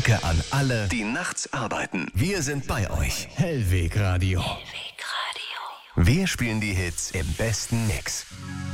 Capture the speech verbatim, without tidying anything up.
Danke an alle, die nachts arbeiten. Wir sind bei euch. Hellweg Radio. Hellweg Radio. Wir spielen die Hits im besten Mix.